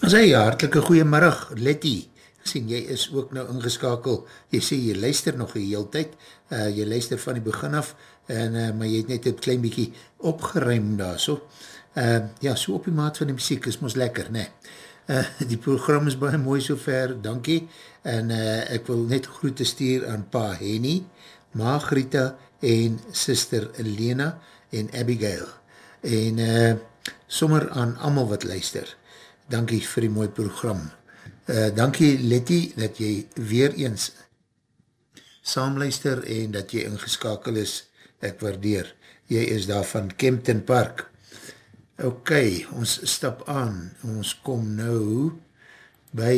As hy, hartelike goeiemiddag, Letty. Ek sien, jy is ook nou ingeskakel. Jy sê, jy luister nog die hele tyd. Jy luister van die begin af, maar jy het net een klein bykie opgeruim daar, so. Ja, so op die maat van die muziek is mos lekker, ne? Die program is baie mooi so ver, dankie. En ek wil net groete stuur aan Pa Henny, Ma Grita en Sister Elena en Abigail. En sommer aan almal wat luister. Dankie vir die mooi program. Dankie Letty, dat jy weer eens saamluister en dat jy ingeskakel is, ek waardeer. Jy is daar van Kempton Park. Ok, ons stap aan, ons kom nou by,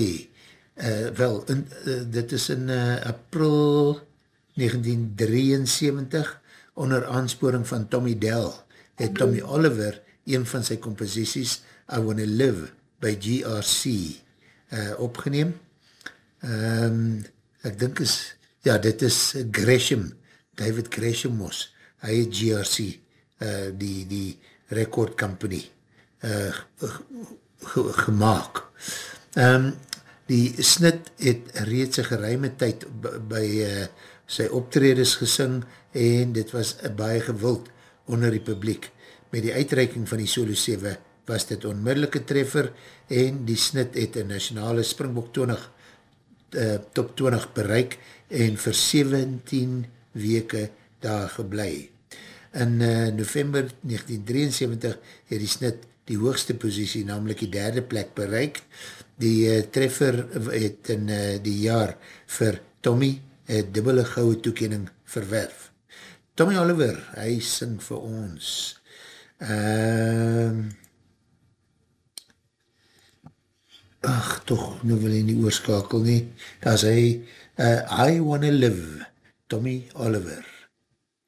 dit is in April 1973, onder aansporing van Tommy Dell, het Tommy Oliver een van sy composities, I Wanna Live, by GRC opgeneem. Ek dink is, ja, dit is Gresham, David Gresham mos, hy het GRC, die record company, gemaakt. Die snit het reeds een geruime tyd by sy optredes gesing en dit was baie gewild onder die publiek. Met die uitreiking van die Solo 7 was dit onmiddellike treffer en die snit het een nationale Springbok 20 top 20 bereik en vir 17 weke daar geblei. In November 1973 het die snit die hoogste posisie, namelijk die derde plek bereik. Die treffer het in die jaar vir Tommy dubbele goue toekenning verwerf. Tommy Oliver, hy sing vir ons. Ach, toch, nou wil hy nie oorskakel nie. Daar is hy, I Wanna Live, Tommy Oliver.